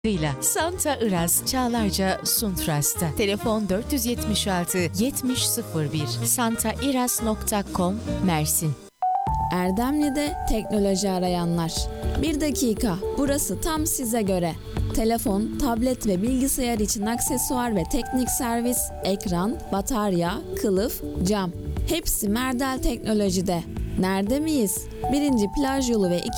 Santa Iraz Çağlarca Suntrust'ta. Telefon 476 7001 santairaz.com Mersin. Erdemli'de teknoloji arayanlar. 1 dakika, burası tam size göre. Telefon, tablet ve bilgisayar için aksesuar ve teknik servis, ekran, batarya, kılıf, cam. Hepsi Merdel Teknoloji'de. Nerede miyiz? 1. Plaj Yolu ve